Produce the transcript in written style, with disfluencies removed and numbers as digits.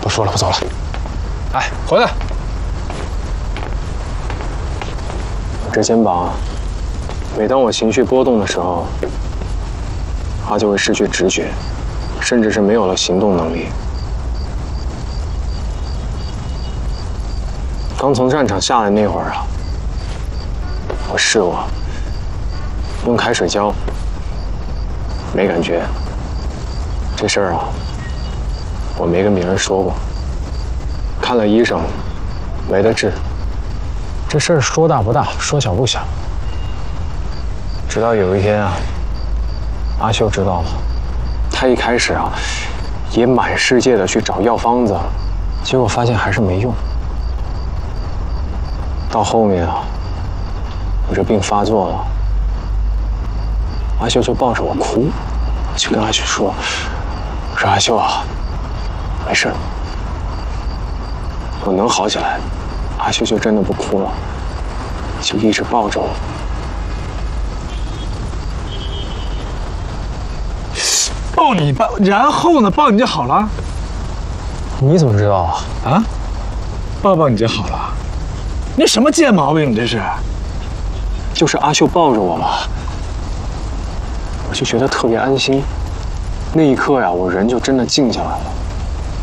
不说了，不走了。哎，回来！ 我这肩膀，每当我情绪波动的时候，它就会失去直觉，甚至是没有了行动能力。刚从战场下来那会儿啊，我试过用开水浇，没感觉。这事儿啊，我没跟别人说过。看了医生，没得治。这事儿说大不大，说小不小。直到有一天啊，阿秀知道了，他一开始啊，也满世界的去找药方子，结果发现还是没用。到后面啊，我这病发作了，阿秀就抱着我哭，我就跟阿秀说：“我说阿秀啊，没事，我能好起来。”阿秀就真的不哭了，就一直抱着我。 抱你抱，然后呢？抱你就好了？ 你怎么知道啊？ 啊？抱抱你就好了？你什么贱毛病？你这是？ 就是阿秀抱着我嘛，我就觉得特别安心。那一刻呀，我人就真的静下来了。